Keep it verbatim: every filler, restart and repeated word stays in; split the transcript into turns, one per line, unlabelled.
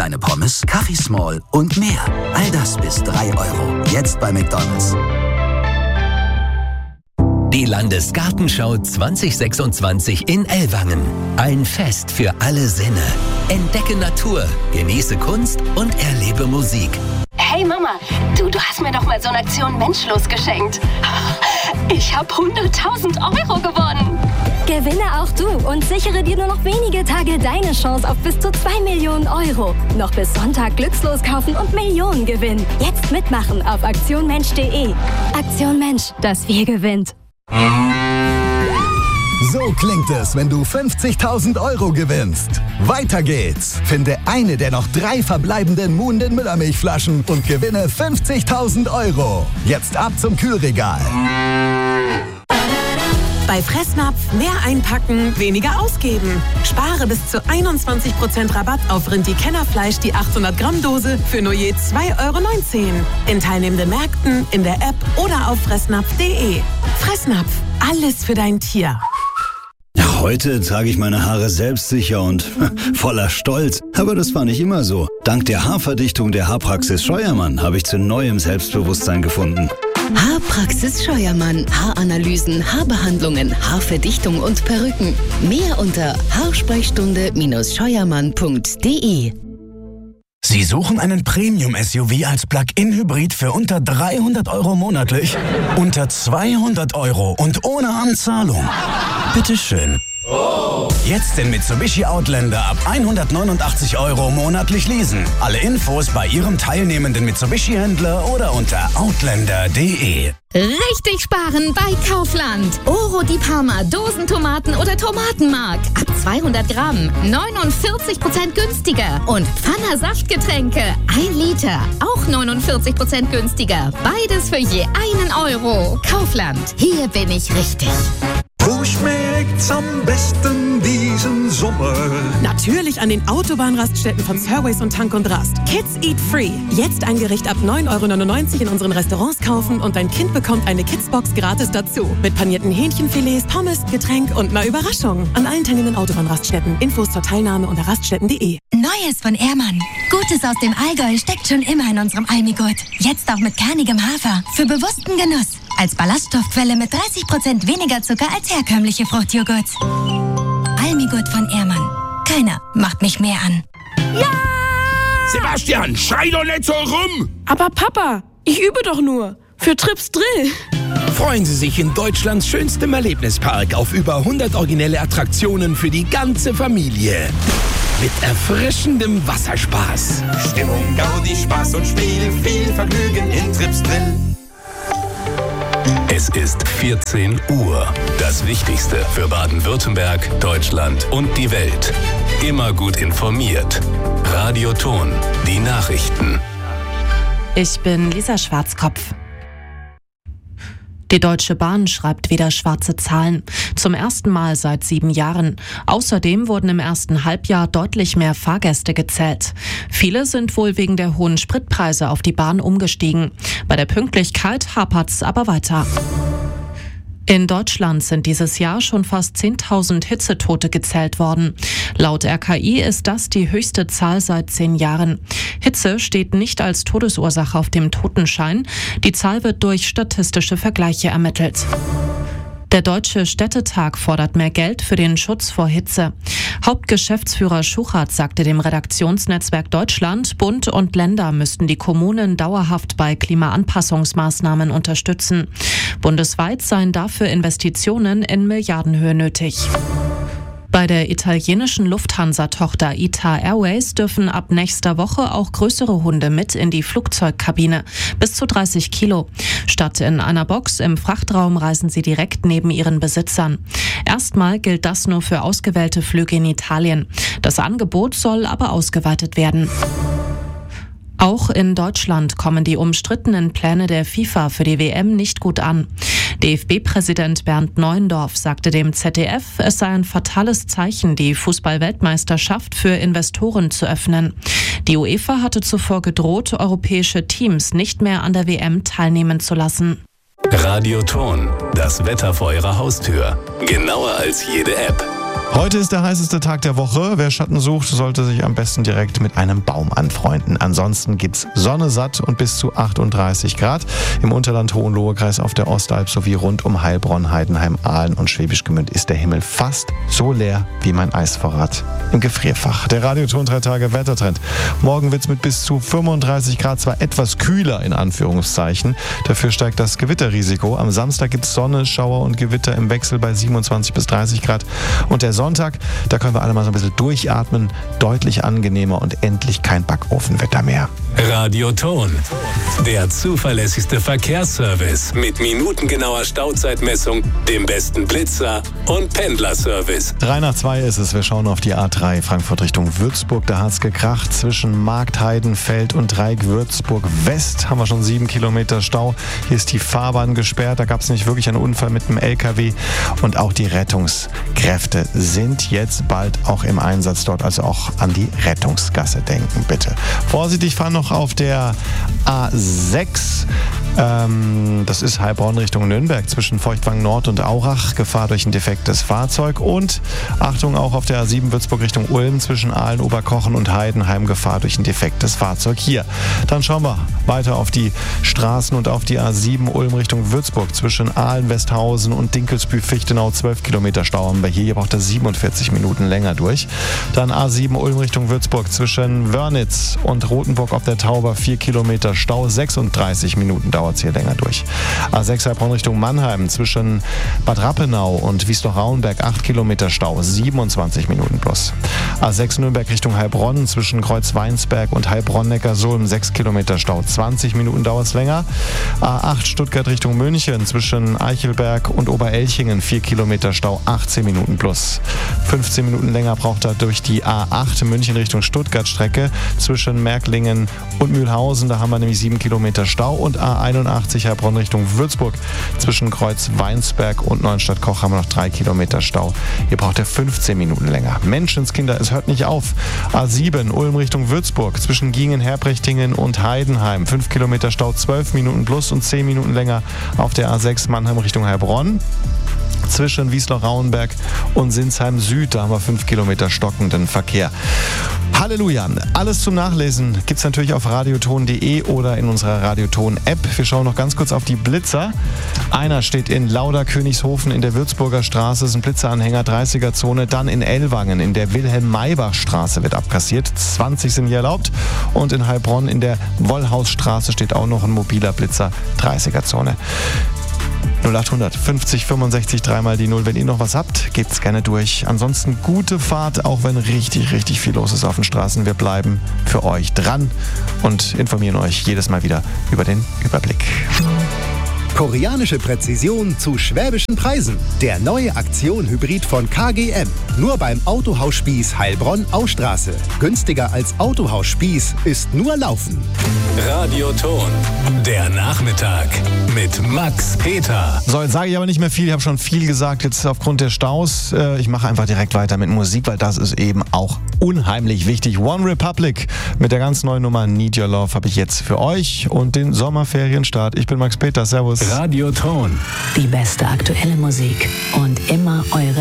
kleine Pommes, Kaffee Small und mehr. All das bis drei Euro. Jetzt bei McDonald's.
Die Landesgartenschau zwanzig sechsundzwanzig in Ellwangen. Ein Fest für alle Sinne. Entdecke Natur, genieße Kunst und erlebe Musik.
Hey Mama, du, du hast mir doch mal so eine Aktion Menschlos geschenkt. Ich habe hunderttausend Euro gewonnen.
Gewinne auch du und sichere dir nur noch wenige Tage deine Chance auf bis zu zwei Millionen Euro. Noch bis Sonntag Glückslos kaufen und Millionen gewinnen. Jetzt mitmachen auf aktionmensch punkt de. Aktion Mensch, das Wir gewinnt.
So klingt es, wenn du fünfzigtausend Euro gewinnst. Weiter geht's. Finde eine der noch drei verbleibenden Muhnden Müllermilchflaschen und gewinne fünfzigtausend Euro. Jetzt ab zum Kühlregal.
Bei Fressnapf mehr einpacken, weniger ausgeben. Spare bis zu einundzwanzig Prozent Rabatt auf Rindi-Kennerfleisch, die achthundert Gramm Dose für nur je zwei Euro neunzehn. In teilnehmenden Märkten, in der App oder auf fressnapf punkt de. Fressnapf, alles für dein Tier.
Heute trage ich meine Haare selbstsicher und voller Stolz. Aber das war nicht immer so. Dank der Haarverdichtung der Haarpraxis Scheuermann habe ich zu neuem Selbstbewusstsein gefunden.
Haarpraxis Scheuermann. Haaranalysen, Haarbehandlungen, Haarverdichtung und Perücken. Mehr unter haarsprechstunde scheuermann punkt de.
Sie suchen einen Premium-S U V als Plug-in-Hybrid für unter dreihundert Euro monatlich? Unter zweihundert Euro und ohne Anzahlung? Bitteschön. Oh. Jetzt den Mitsubishi Outlander ab hundertneunundachtzig Euro monatlich leasen. Alle Infos bei Ihrem teilnehmenden Mitsubishi-Händler oder unter outlander punkt de.
Richtig sparen bei Kaufland. Oro di Parma, Dosentomaten oder Tomatenmark. Ab zweihundert Gramm, neunundvierzig Prozent günstiger. Und Pfanner Saftgetränke, ein Liter, auch neunundvierzig Prozent günstiger. Beides für je einen Euro. Kaufland, hier bin ich richtig.
Wo schmeckt's am besten diesen Sommer?
Natürlich an den Autobahnraststätten von Surways und Tank und Rast. Kids Eat Free. Jetzt ein Gericht ab neun Euro neunundneunzig in unseren Restaurants kaufen und dein Kind bekommt eine Kidsbox gratis dazu. Mit panierten Hähnchenfilets, Pommes, Getränk und einer Überraschung. An allen teilnehmenden Autobahnraststätten. Infos zur Teilnahme unter raststätten punkt de.
Neues von Ehrmann. Gutes aus dem Allgäu steckt schon immer in unserem Almigurt. Jetzt auch mit kernigem Hafer. Für bewussten Genuss. Als Ballaststoffquelle mit dreißig Prozent weniger Zucker als herkömmliche Fruchtjoghurts. Almigurt von Ehrmann. Keiner macht mich mehr an.
Ja! Sebastian, schrei doch nicht so rum!
Aber Papa, ich übe doch nur. Für Trips Drill.
Freuen Sie sich in Deutschlands schönstem Erlebnispark auf über hundert originelle Attraktionen für die ganze Familie. Mit erfrischendem Wasserspaß.
Stimmung, Gaudi, Spaß und Spiel. Viel Vergnügen in Trips Drill.
Es ist vierzehn Uhr. Das Wichtigste für Baden-Württemberg, Deutschland und die Welt. Immer gut informiert. Radio Ton, die Nachrichten.
Ich bin Lisa Schwarzkopf. Die Deutsche Bahn schreibt wieder schwarze Zahlen. Zum ersten Mal seit sieben Jahren. Außerdem wurden im ersten Halbjahr deutlich mehr Fahrgäste gezählt. Viele sind wohl wegen der hohen Spritpreise auf die Bahn umgestiegen. Bei der Pünktlichkeit hapert's aber weiter. In Deutschland sind dieses Jahr schon fast zehntausend Hitzetote gezählt worden. Laut R K I ist das die höchste Zahl seit zehn Jahren. Hitze steht nicht als Todesursache auf dem Totenschein. Die Zahl wird durch statistische Vergleiche ermittelt. Der Deutsche Städtetag fordert mehr Geld für den Schutz vor Hitze. Hauptgeschäftsführer Schuchert sagte dem Redaktionsnetzwerk Deutschland, Bund und Länder müssten die Kommunen dauerhaft bei Klimaanpassungsmaßnahmen unterstützen. Bundesweit seien dafür Investitionen in Milliardenhöhe nötig. Bei der italienischen Lufthansa-Tochter I T A Airways dürfen ab nächster Woche auch größere Hunde mit in die Flugzeugkabine. Bis zu dreißig Kilo. Statt in einer Box im Frachtraum reisen sie direkt neben ihren Besitzern. Erstmal gilt das nur für ausgewählte Flüge in Italien. Das Angebot soll aber ausgeweitet werden. Auch in Deutschland kommen die umstrittenen Pläne der FIFA für die W M nicht gut an. D F B-Präsident Bernd Neuendorf sagte dem Z D F, es sei ein fatales Zeichen, die Fußball-Weltmeisterschaft für Investoren zu öffnen. Die UEFA hatte zuvor gedroht, europäische Teams nicht mehr an der W M teilnehmen zu lassen.
Radio Ton, das Wetter vor Ihrer Haustür. Genauer als jede App.
Heute ist der heißeste Tag der Woche. Wer Schatten sucht, sollte sich am besten direkt mit einem Baum anfreunden. Ansonsten gibt's Sonne satt und bis zu achtunddreißig Grad. Im Unterland Hohenlohe-Kreis auf der Ostalb sowie rund um Heilbronn, Heidenheim, Aalen und Schwäbisch Gmünd ist der Himmel fast so leer wie mein Eisvorrat im Gefrierfach. Der Radioton drei Tage Wettertrend. Morgen wird's mit bis zu fünfunddreißig Grad zwar etwas kühler in Anführungszeichen. Dafür steigt das Gewitterrisiko. Am Samstag gibt's Sonne, Schauer und Gewitter im Wechsel bei siebenundzwanzig bis dreißig Grad. Und der Sonntag, da können wir alle mal so ein bisschen durchatmen, deutlich angenehmer und endlich kein Backofenwetter mehr.
Radioton, der zuverlässigste Verkehrsservice mit minutengenauer Stauzeitmessung, dem besten Blitzer und Pendlerservice.
Drei nach zwei ist es. Wir schauen auf die A drei Frankfurt Richtung Würzburg. Da hat's gekracht zwischen Marktheidenfeld und Dreieck Würzburg West. Haben wir schon sieben Kilometer Stau. Hier ist die Fahrbahn gesperrt. Da gab es nicht wirklich einen Unfall mit dem L K W. Und auch die Rettungskräfte sind jetzt bald auch im Einsatz dort. Also auch an die Rettungsgasse denken, bitte. Vorsichtig fahren noch auf der A sechs. Ähm, das ist Heilbronn Richtung Nürnberg zwischen Feuchtwang Nord und Aurach. Gefahr durch ein defektes Fahrzeug. Und Achtung, auch auf der A sieben Würzburg Richtung Ulm zwischen Aalen, Oberkochen und Heidenheim. Gefahr durch ein defektes Fahrzeug hier. Dann schauen wir weiter auf die Straßen und auf die A sieben Ulm Richtung Würzburg zwischen Aalen, Westhausen und Dinkelsbühl-Fichtenau. zwölf Kilometer Stau haben wir hier. Hier braucht er siebenundvierzig Minuten länger durch. Dann A sieben Ulm Richtung Würzburg zwischen Wörnitz und Rothenburg auf der Tauber. vier Kilometer Stau. sechsunddreißig Minuten dauert es hier länger durch. A sechs Heilbronn Richtung Mannheim zwischen Bad Rappenau und Wiesloch-Rauenberg. acht Kilometer Stau. siebenundzwanzig Minuten plus. A sechs Nürnberg Richtung Heilbronn zwischen Kreuz-Weinsberg und Heilbronn-Neckarsulm. sechs Kilometer Stau. zwanzig Minuten dauert es länger. A acht Stuttgart Richtung München zwischen Eichelberg und Oberelchingen. vier Kilometer Stau. achtzehn Minuten plus. fünfzehn Minuten länger braucht er durch die A acht München Richtung Stuttgart Strecke zwischen Märklingen und Mühlhausen. Da haben wir nämlich sieben Kilometer Stau. Und A einundachtzig Heilbronn Richtung Würzburg zwischen Kreuz-Weinsberg und Neustadt-Koch haben wir noch drei Kilometer Stau. Hier braucht er fünfzehn Minuten länger. Menschenskinder, es hört nicht auf. A sieben Ulm Richtung Würzburg zwischen Gingen, Herbrechtingen und Heidenheim. fünf Kilometer Stau, zwölf Minuten plus und zehn Minuten länger auf der A sechs Mannheim Richtung Heilbronn. Zwischen Wiesloch-Rauenberg und Sinsheim Süd, da haben wir fünf Kilometer stockenden Verkehr. Halleluja! Alles zum Nachlesen gibt es natürlich auf radioton punkt de oder in unserer Radioton-App. Wir schauen noch ganz kurz auf die Blitzer. Einer steht in Lauder-Königshofen in der Würzburger Straße, ist ein Blitzeranhänger, dreißiger-Zone. Dann in Ellwangen in der Wilhelm-Maybach-Straße wird abkassiert. zwanzig sind hier erlaubt. Und in Heilbronn in der Wollhausstraße steht auch noch ein mobiler Blitzer, dreißiger-Zone. null achthundert fünfzig fünfundsechzig dreimal die null. Wenn ihr noch was habt, gebt's gerne durch. Ansonsten gute Fahrt, auch wenn richtig, richtig viel los ist auf den Straßen. Wir bleiben für euch dran und informieren euch jedes Mal wieder über den Überblick.
Koreanische Präzision zu schwäbischen Preisen. Der neue Aktion-Hybrid von K G M. Nur beim Autohaus Spieß Heilbronn-Austraße. Günstiger als Autohaus Spieß ist nur Laufen.
Radioton, der Nachmittag mit Max Peter.
So, jetzt sage ich aber nicht mehr viel. Ich habe schon viel gesagt jetzt aufgrund der Staus. Ich mache einfach direkt weiter mit Musik, weil das ist eben auch unheimlich wichtig. One Republic mit der ganz neuen Nummer Need Your Love habe ich jetzt für euch und den Sommerferienstart. Ich bin Max Peter. Servus.
Radioton.
Die beste aktuelle Musik und immer eure